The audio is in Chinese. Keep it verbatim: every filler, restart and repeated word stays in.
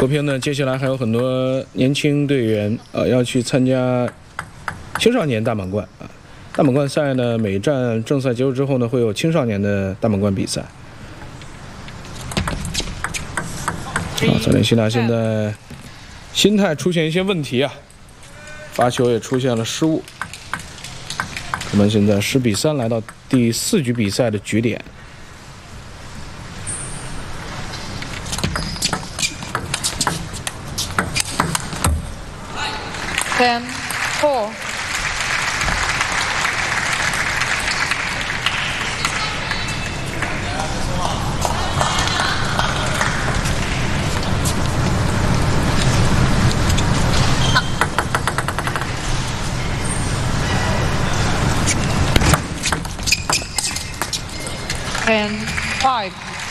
国乒呢，接下来还有很多年轻队员呃要去参加青少年大满贯啊。大满贯赛呢，每站正赛结束之后呢，会有青少年的大满贯比赛。啊，泽连西娜现在心态出现一些问题啊，发球也出现了失误。我们现在十比三来到第四局比赛的局点。 Ten, four. Ten, five.